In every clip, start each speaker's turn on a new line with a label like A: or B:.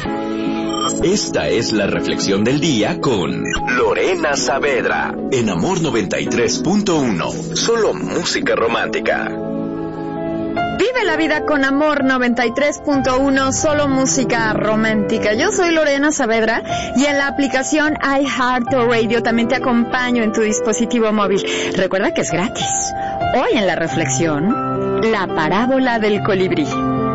A: Esta es la reflexión del día con Lorena Saavedra en Amor 93.1. Solo música romántica.
B: Vive la vida con Amor 93.1, solo música romántica. Yo soy Lorena Saavedra y en la aplicación iHeartRadio también te acompaño en tu dispositivo móvil. Recuerda que es gratis. Hoy en la reflexión, la parábola del colibrí.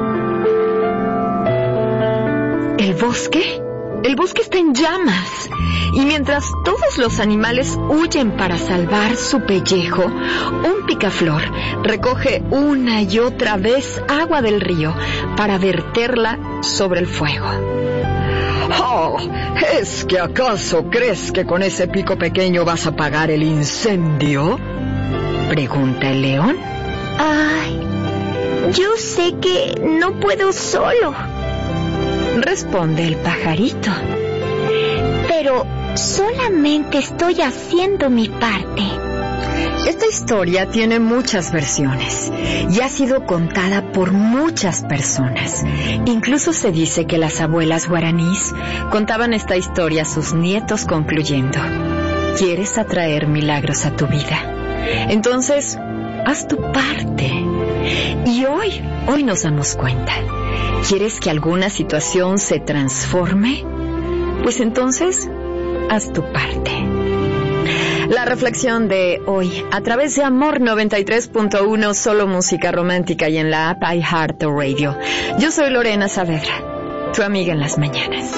B: ¿El bosque? El bosque está en llamas, y mientras todos los animales huyen para salvar su pellejo, un picaflor recoge una y otra vez agua del río para verterla sobre el fuego.
C: Oh, ¿es que acaso crees que con ese pico pequeño vas a apagar el incendio?, pregunta el león.
D: Ay, yo sé que no puedo solo,
B: responde el pajarito.
D: Pero solamente estoy haciendo mi parte.
B: Esta historia tiene muchas versiones y ha sido contada por muchas personas. Incluso se dice que las abuelas guaraníes contaban esta historia a sus nietos concluyendo: ¿quieres atraer milagros a tu vida? Entonces, haz tu parte. Y hoy nos damos cuenta. ¿Quieres que alguna situación se transforme? Pues entonces, haz tu parte. La reflexión de hoy, a través de Amor 93.1, solo música romántica y en la app iHeartRadio. Yo soy Lorena Saavedra, tu amiga en las mañanas.